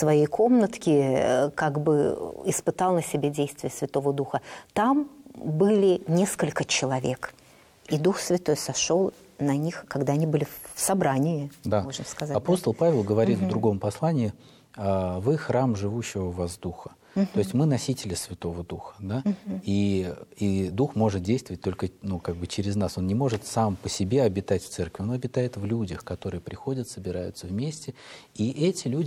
своей комнатке как бы испытал на себе действие Святого Духа. Там были несколько человек, и Дух Святой сошел на них, когда они были в собрании, да. можно сказать. Апостол Павел говорит в другом послании: «Вы храм живущего в вас Духа». То есть мы носители Святого Духа, да? И Дух может действовать только как бы через нас. Он не может сам по себе обитать в церкви, он обитает в людях, которые приходят, собираются вместе. И эти люди